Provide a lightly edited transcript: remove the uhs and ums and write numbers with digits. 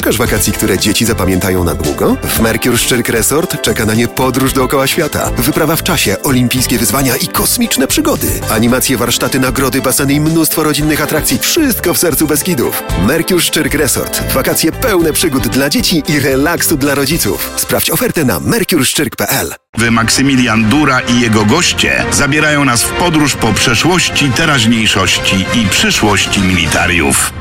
Szukasz wakacji, które dzieci zapamiętają na długo? W Mercure Szczyrk Resort czeka na nie podróż dookoła świata. Wyprawa w czasie, olimpijskie wyzwania i kosmiczne przygody. Animacje, warsztaty, nagrody, baseny i mnóstwo rodzinnych atrakcji. Wszystko w sercu Beskidów. Mercure Szczyrk Resort. Wakacje pełne przygód dla dzieci i relaksu dla rodziców. Sprawdź ofertę na mercureszczyrk.pl. Maksymilian Dura i jego goście zabierają nas w podróż po przeszłości, teraźniejszości i przyszłości militariów.